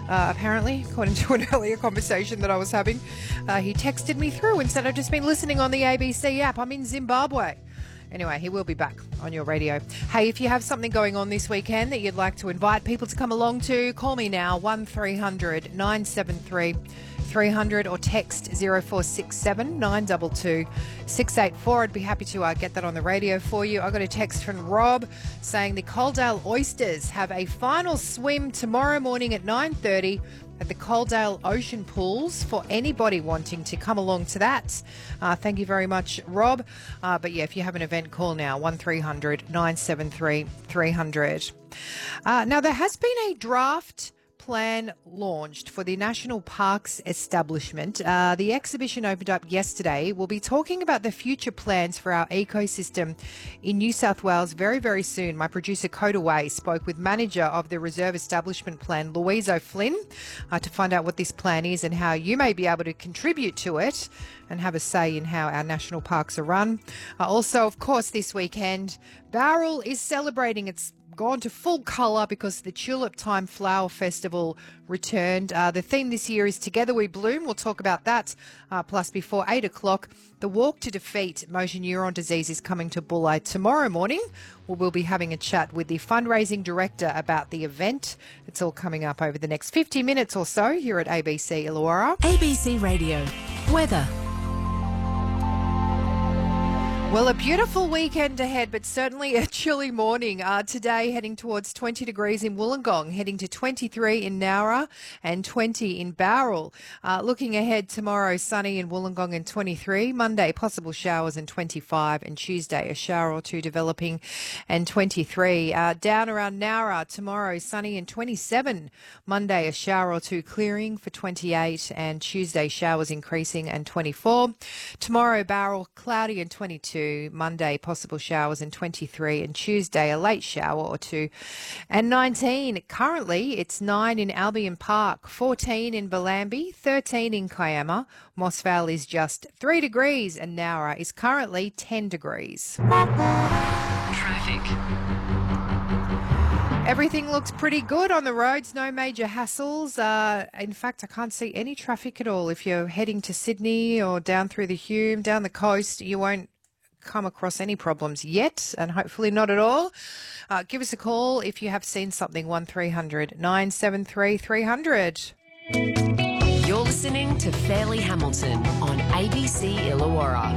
apparently, according to an earlier conversation that I was having. He texted me through and said, I've just been listening on the ABC app. I'm in Zimbabwe. Anyway, he will be back on your radio. Hey, if you have something going on this weekend that you'd like to invite people to come along to, call me now, 1300 973 300 or text 0467 922 684. I'd be happy to get that on the radio for you. I got a text from Rob saying the Coaldale Oysters have a final swim tomorrow morning at 9:30 at the Coaldale Ocean Pools for anybody wanting to come along to that. Thank you very much, Rob. But yeah, if you have an event, call now, 1300 973 300. Now, there has been a draft plan launched for the National Parks establishment. The exhibition opened up yesterday. We'll be talking about the future plans for our ecosystem in New South Wales very, very soon. My producer, Coda Way, spoke with manager of the Reserve Establishment Plan, Louise O'Flynn, to find out what this plan is and how you may be able to contribute to it and have a say in how our national parks are run. Also, of course, this weekend, Bowral is celebrating its gone to full colour because the Tulip Time Flower Festival returned. The theme this year is Together We Bloom. We'll talk about that. Plus, before 8 o'clock, the Walk to Defeat Motor Neuron Disease is coming to Bulli tomorrow morning. We'll be having a chat with the fundraising director about the event. It's all coming up over the next 50 minutes or so here at ABC Illawarra. ABC Radio. Weather. Well, a beautiful weekend ahead, but certainly a chilly morning. Today, heading towards 20 degrees in Wollongong, heading to 23 in Nowra and 20 in Bowral. Looking ahead tomorrow, sunny in Wollongong and 23. Monday, possible showers and 25. And Tuesday, a shower or two developing and 23. Down around Nowra tomorrow, sunny and 27. Monday, a shower or two clearing for 28. And Tuesday, showers increasing and 24. Tomorrow, Bowral, cloudy and 22. Monday, possible showers and 23, and Tuesday, a late shower or two, and 19. Currently, it's 9 in Albion Park, 14 in Bellambi, 13 in Kiama. Moss Vale is just 3 degrees, and Nowra is currently 10 degrees. Traffic. Everything looks pretty good on the roads, no major hassles. In fact, I can't see any traffic at all. If you're heading to Sydney or down through the Hume, down the coast, you won't come across any problems yet, and hopefully not at all. Give us a call if you have seen something, 1300 973 300. You're listening to Fairleigh Hamilton on ABC Illawarra.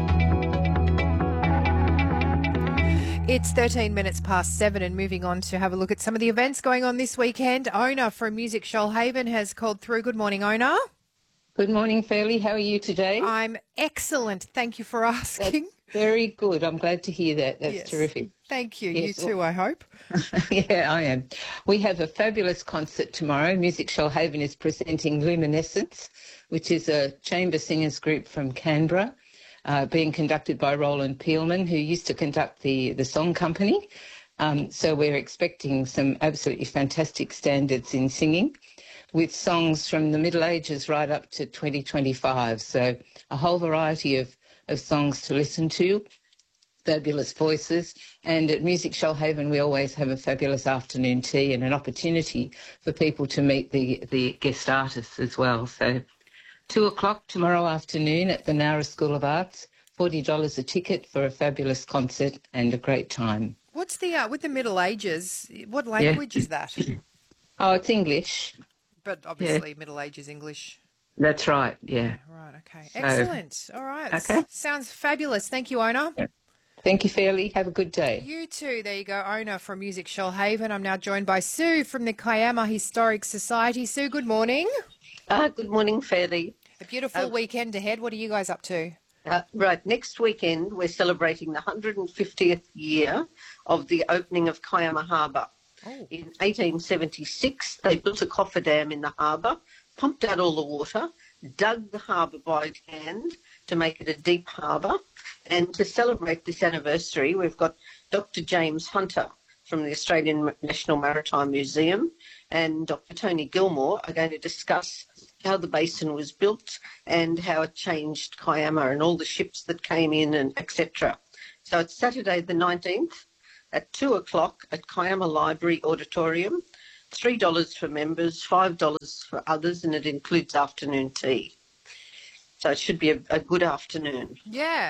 It's 13 minutes past 7 and moving on to have a look at some of the events going on this weekend. Ona from Music Shoalhaven has called through. Good morning, Ona. Good morning, Fairleigh. How are you today? I'm excellent. Thank you for asking. That's very good. I'm glad to hear that. That's terrific. Thank you. Yes. You too, I hope. Yeah, I am. We have a fabulous concert tomorrow. Music Shoalhaven is presenting Luminescence, which is a chamber singers group from Canberra, being conducted by Roland Peelman, who used to conduct the Song Company. So we're expecting some absolutely fantastic standards in singing, with songs from the Middle Ages right up to 2025. So a whole variety of songs to listen to, fabulous voices. And at Music Shoalhaven, we always have a fabulous afternoon tea and an opportunity for people to meet the guest artists as well. So 2 o'clock tomorrow afternoon at the Nowra School of Arts, $40 a ticket for a fabulous concert and a great time. What's the, with the Middle Ages, what language is that? Oh, it's English. But obviously Middle Ages English. That's right, yeah. Right, okay. Excellent. All right. Okay. Sounds fabulous. Thank you, Ona. Yeah. Thank you, Fairleigh. Have a good day. You too. There you go, Ona from Music Shoalhaven. I'm now joined by Sue from the Kiama Historic Society. Sue, good morning. Good morning, Fairleigh. A beautiful weekend ahead. What are you guys up to? Right, next weekend we're celebrating the 150th year of the opening of Kiama Harbour. Oh. In 1876, they built a cofferdam in the harbour, pumped out all the water, dug the harbour by hand to make it a deep harbour. And to celebrate this anniversary, we've got Dr. James Hunter from the Australian National Maritime Museum and Dr. Tony Gilmore are going to discuss how the basin was built and how it changed Kiama and all the ships that came in and etc. So it's Saturday the 19th at 2 o'clock at Kiama Library Auditorium. $3 for members, $5 for others, and it includes afternoon tea. So it should be a good afternoon. Yeah,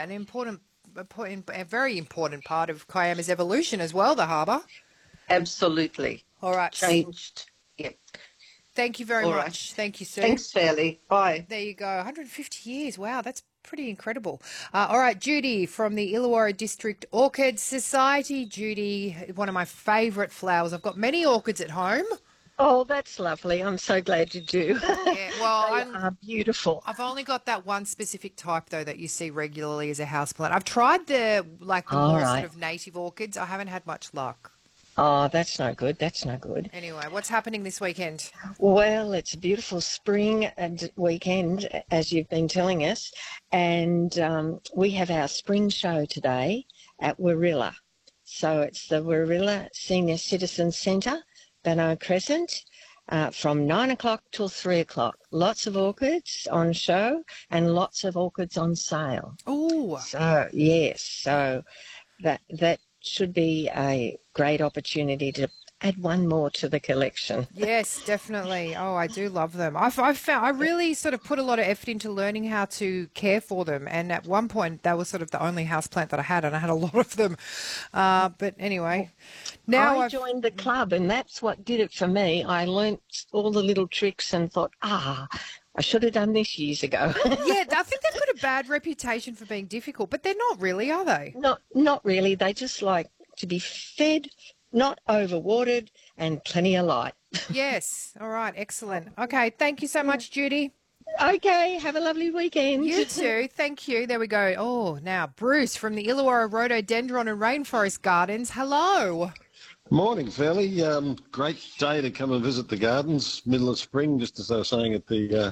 a very important part of Kiama's evolution as well, the harbour. Absolutely. All right. Changed. Yeah. Thank you very All much. right. Thank you, Sue. Thanks, Fairly. Bye. There you go. 150 years. Wow, that's pretty incredible. All right, Judy from the Illawarra District Orchid Society. Judy, one of my favourite flowers. I've got many orchids at home. Oh, that's lovely. I'm so glad you do. Yeah, well, They are beautiful. I've only got that one specific type, though, that you see regularly as a houseplant. I've tried the more sort of native orchids. I haven't had much luck. Oh, that's no good. That's no good. Anyway, what's happening this weekend? Well, it's a beautiful spring and weekend, as you've been telling us. And we have our spring show today at Warilla. So it's the Warilla Senior Citizen Centre, Bannow Crescent, from 9 o'clock till 3 o'clock. Lots of orchids on show and lots of orchids on sale. Oh. So, yes. So that should be a great opportunity to add one more to the collection. Yes, definitely. Oh, I do love them. I've found I really sort of put a lot of effort into learning how to care for them. And at one point, that was sort of the only houseplant that I had, and I had a lot of them. But anyway, now I joined the club, and that's what did it for me. I learnt all the little tricks and thought, I should have done this years ago. Yeah, I think they've got a bad reputation for being difficult, but they're not really, are they? Not really. They just like to be fed, not overwatered, and plenty of light. Yes. All right. Excellent. Okay. Thank you so much, Judy. Okay. Have a lovely weekend. You too. Thank you. There we go. Oh, now Bruce from the Illawarra Rhododendron and Rainforest Gardens. Hello. Morning, Fairly. Great day to come and visit the gardens, middle of spring, just as I was saying at the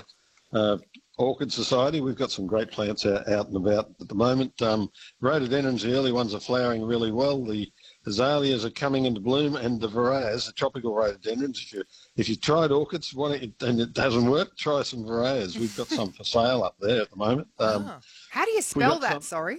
Orchid Society. We've got some great plants out and about at the moment. Rhododendrons, the early ones, are flowering really well. The azaleas are coming into bloom, and the veraeas, the tropical rhododendrons. If you tried orchids and it doesn't work, try some veraeas. We've got some for sale up there at the moment. How do you spell that? Sorry.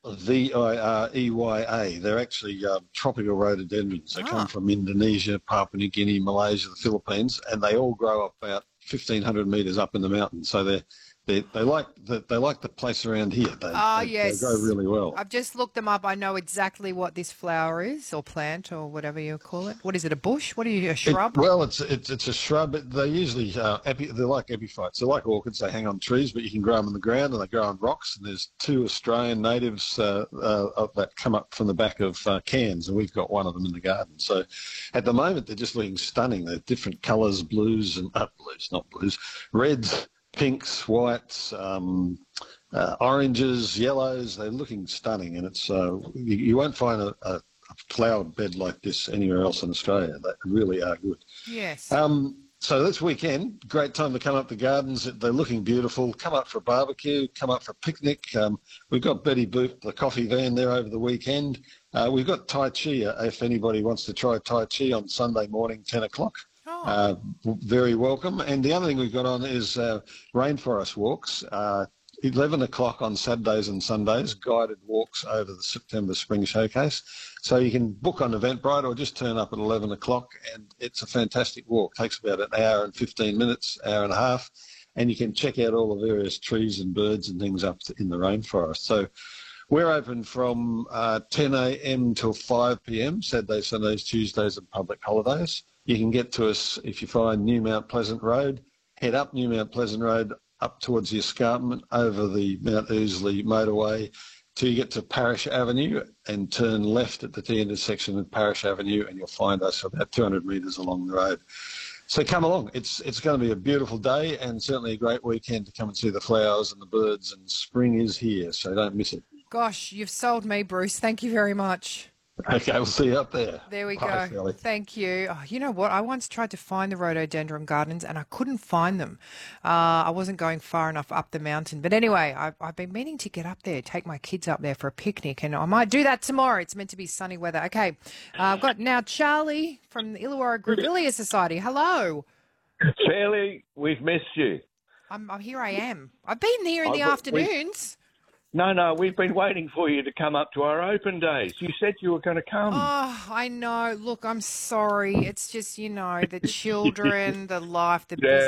Vireya. They're actually tropical rhododendrons. They come from Indonesia, Papua New Guinea, Malaysia, the Philippines, and they all grow up about 1,500 metres up in the mountains. So they like the place around here. Yes. They grow really well. I've just looked them up. I know exactly what this flower is, or plant, or whatever you call it. What is it? A bush? What are you? A shrub? It's a shrub. They usually they're like epiphytes. They're like orchids. They hang on trees, but you can grow them on the ground, and they grow on rocks. And there's 2 Australian natives that come up from the back of Cairns, and we've got one of them in the garden. So at the moment, they're just looking stunning. They're different colours, reds, pinks, whites, oranges, yellows. They're looking stunning, and it's you won't find a flower bed like this anywhere else in Australia. They really are good. Yes. So this weekend, great time to come up the gardens. They're looking beautiful. Come up for a barbecue, come up for a picnic. We've got Betty Boop, the coffee van, there over the weekend. We've got Tai Chi, if anybody wants to try Tai Chi on Sunday morning, 10 o'clock. Very welcome. And the other thing we've got on is rainforest walks, 11 o'clock on Saturdays and Sundays, guided walks over the September Spring Showcase. So you can book on Eventbrite or just turn up at 11 o'clock, and it's a fantastic walk. It takes about an hour and 15 minutes, hour and a half, and you can check out all the various trees and birds and things up in the rainforest. So we're open from 10 a.m. till 5 p.m, Saturdays, Sundays, Tuesdays and public holidays. You can get to us if you find New Mount Pleasant Road, head up New Mount Pleasant Road, up towards the escarpment, over the Mount Ousley motorway, till you get to Parish Avenue, and turn left at the T intersection of Parish Avenue, and you'll find us about 200 metres along the road. So come along. It's going to be a beautiful day, and certainly a great weekend to come and see the flowers and the birds, and spring is here, so don't miss it. Gosh, you've sold me, Bruce. Thank you very much. Okay, we'll see you up there. There we Bye, go. Shelley. Thank you. Oh, you know what? I once tried to find the rhododendron gardens and I couldn't find them. I wasn't going far enough up the mountain. But anyway, I've been meaning to get up there, take my kids up there for a picnic, and I might do that tomorrow. It's meant to be sunny weather. Okay, I've got now Charlie from the Illawarra Grevillea Society. Hello. Fairly, we've missed you. I'm here. I am. I've been here in the afternoons. No, we've been waiting for you to come up to our open days. You said you were going to come. Oh, I know. Look, I'm sorry. It's just, the children, the life, the Yeah,